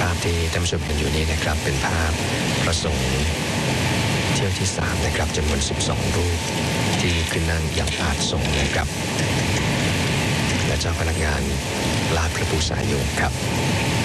าพที่ท่านผู้ชมเห็นอยู่นี้นะครับเป็นภาพพระสงฆ์เที่ยวที่3นะครับจำนวน12รูปที่ขึ้นนั่งยังอาจทรงนะครับและเจ้าพนักงานลาดพระปูสายโยมครับ